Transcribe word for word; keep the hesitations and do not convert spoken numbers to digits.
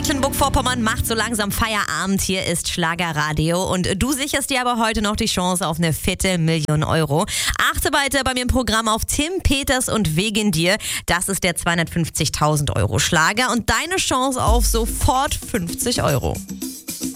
Mecklenburg-Vorpommern macht so langsam Feierabend. Hier ist Schlagerradio und du sicherst dir aber heute noch die Chance auf eine fette Million Euro. Achte weiter bei mir im Programm auf Tim Peters und Wegen dir. Das ist der zweihundertfünfzigtausend Euro Schlager und deine Chance auf sofort fünfzig Euro.